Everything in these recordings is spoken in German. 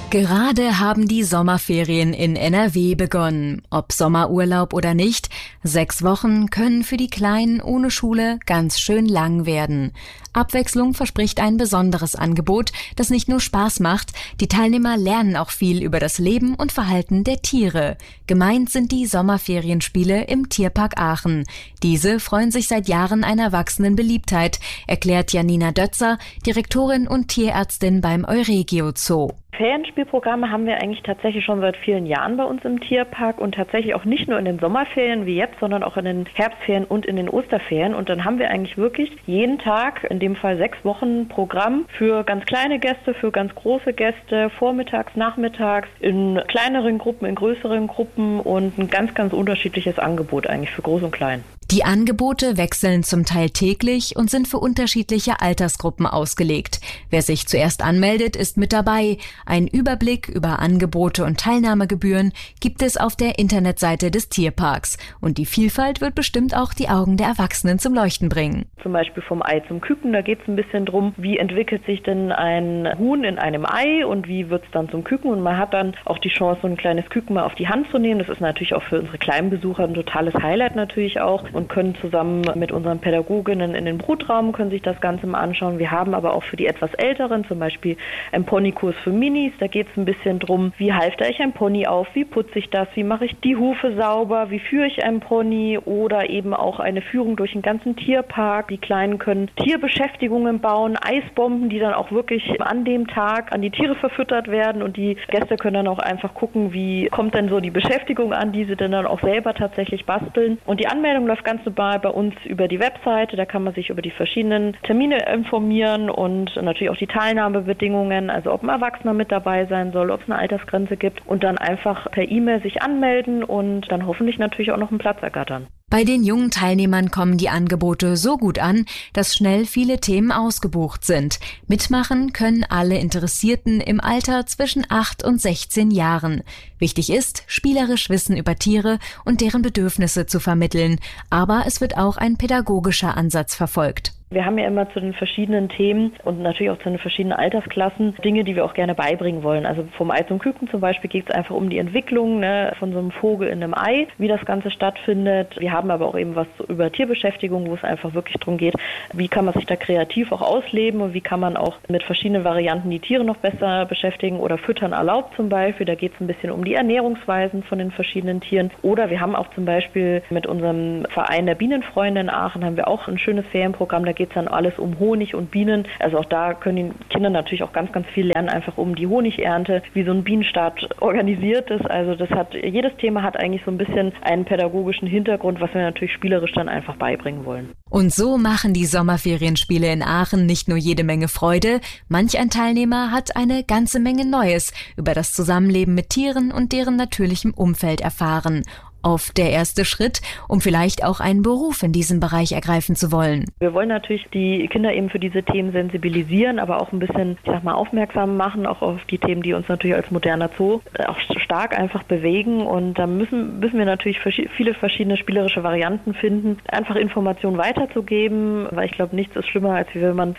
Gerade haben die Sommerferien in NRW begonnen. Ob Sommerurlaub oder nicht, 6 Wochen können für die Kleinen ohne Schule ganz schön lang werden. Abwechslung verspricht ein besonderes Angebot, das nicht nur Spaß macht, die Teilnehmer lernen auch viel über das Leben und Verhalten der Tiere. Gemeint sind die Sommerferienspiele im Tierpark Aachen. Diese freuen sich seit Jahren einer wachsenden Beliebtheit, erklärt Janina Dötzer, Direktorin und Tierärztin beim Euregio Zoo. Ferienspielprogramme haben wir eigentlich tatsächlich schon seit vielen Jahren bei uns im Tierpark und tatsächlich auch nicht nur in den Sommerferien wie jetzt, sondern auch in den Herbstferien und in den Osterferien. Und dann haben wir eigentlich wirklich jeden Tag, in dem Fall 6 Wochen Programm für ganz kleine Gäste, für ganz große Gäste, vormittags, nachmittags, in kleineren Gruppen, in größeren Gruppen und ein ganz, ganz unterschiedliches Angebot eigentlich für groß und klein. Die Angebote wechseln zum Teil täglich und sind für unterschiedliche Altersgruppen ausgelegt. Wer sich zuerst anmeldet, ist mit dabei. Ein Überblick über Angebote und Teilnahmegebühren gibt es auf der Internetseite des Tierparks. Und die Vielfalt wird bestimmt auch die Augen der Erwachsenen zum Leuchten bringen. Zum Beispiel vom Ei zum Küken, da geht es ein bisschen drum, wie entwickelt sich denn ein Huhn in einem Ei und wie wird es dann zum Küken. Und man hat dann auch die Chance, so ein kleines Küken mal auf die Hand zu nehmen. Das ist natürlich auch für unsere kleinen Besucher ein totales Highlight natürlich auch. Und können zusammen mit unseren Pädagoginnen in den Brutraum, können sich das Ganze mal anschauen. Wir haben aber auch für die etwas Älteren zum Beispiel einen Ponykurs für Minis. Da geht es ein bisschen drum, wie halfter ich ein Pony auf, wie putze ich das, wie mache ich die Hufe sauber, wie führe ich ein Pony oder eben auch eine Führung durch den ganzen Tierpark. Die Kleinen können Tierbeschäftigungen bauen, Eisbomben, die dann auch wirklich an dem Tag an die Tiere verfüttert werden und die Gäste können dann auch einfach gucken, wie kommt denn so die Beschäftigung an, die sie dann auch selber tatsächlich basteln. Und die Anmeldung läuft ganz normal bei uns über die Webseite, da kann man sich über die verschiedenen Termine informieren und natürlich auch die Teilnahmebedingungen, also ob ein Erwachsener mit dabei sein soll, ob es eine Altersgrenze gibt und dann einfach per E-Mail sich anmelden und dann hoffentlich natürlich auch noch einen Platz ergattern. Bei den jungen Teilnehmern kommen die Angebote so gut an, dass schnell viele Themen ausgebucht sind. Mitmachen können alle Interessierten im Alter zwischen 8 und 16 Jahren. Wichtig ist, spielerisch Wissen über Tiere und deren Bedürfnisse zu vermitteln, aber es wird auch ein pädagogischer Ansatz verfolgt. Wir haben ja immer zu den verschiedenen Themen und natürlich auch zu den verschiedenen Altersklassen Dinge, die wir auch gerne beibringen wollen. Also vom Ei zum Küken zum Beispiel geht es einfach um die Entwicklung von so einem Vogel in einem Ei, wie das Ganze stattfindet. Wir haben aber auch eben was über Tierbeschäftigung, wo es einfach wirklich darum geht, wie kann man sich da kreativ auch ausleben und wie kann man auch mit verschiedenen Varianten die Tiere noch besser beschäftigen oder füttern erlaubt zum Beispiel. Da geht es ein bisschen um die Ernährungsweisen von den verschiedenen Tieren. Oder wir haben auch zum Beispiel mit unserem Verein der Bienenfreunde in Aachen haben wir auch ein schönes Ferienprogramm. Da geht es dann alles um Honig und Bienen. Also auch da können die Kinder natürlich auch ganz, ganz viel lernen, einfach um die Honigernte, wie so ein Bienenstaat organisiert ist. Also jedes Thema hat eigentlich so ein bisschen einen pädagogischen Hintergrund, was wir natürlich spielerisch dann einfach beibringen wollen. Und so machen die Sommerferienspiele in Aachen nicht nur jede Menge Freude, manch ein Teilnehmer hat eine ganze Menge Neues über das Zusammenleben mit Tieren und deren natürlichem Umfeld erfahren. Oft der erste Schritt, um vielleicht auch einen Beruf in diesem Bereich ergreifen zu wollen. Wir wollen natürlich die Kinder eben für diese Themen sensibilisieren, aber auch ein bisschen, aufmerksam machen, auch auf die Themen, die uns natürlich als moderner Zoo auch stark einfach bewegen. Und da müssen wir natürlich viele verschiedene spielerische Varianten finden, einfach Informationen weiterzugeben, weil ich glaube, nichts ist schlimmer, als wenn man,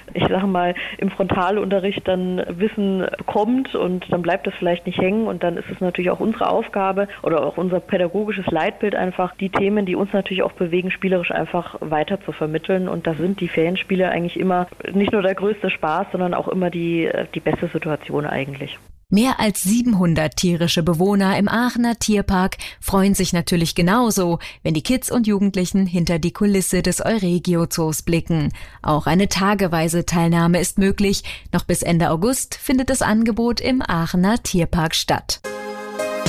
im Frontalunterricht dann Wissen bekommt und dann bleibt das vielleicht nicht hängen und dann ist es natürlich auch unsere Aufgabe oder auch unser pädagogisches Leitbild einfach, die Themen, die uns natürlich auch bewegen, spielerisch einfach weiter zu vermitteln. Und da sind die Ferienspiele eigentlich immer nicht nur der größte Spaß, sondern auch immer die beste Situation eigentlich. Mehr als 700 tierische Bewohner im Aachener Tierpark freuen sich natürlich genauso, wenn die Kids und Jugendlichen hinter die Kulisse des Euregio Zoos blicken. Auch eine tageweise Teilnahme ist möglich. Noch bis Ende August findet das Angebot im Aachener Tierpark statt.